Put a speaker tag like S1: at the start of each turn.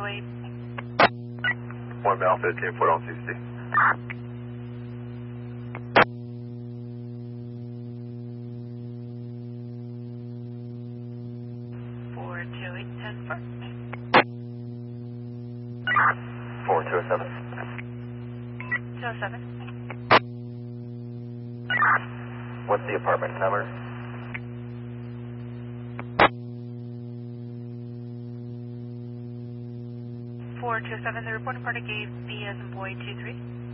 S1: 208.
S2: 1 mile 15 foot on CC.
S1: 428, 10 foot.
S2: 4207.
S1: 207.
S2: What's the apartment number?
S1: 427, the reporting party gave B as in boy 23.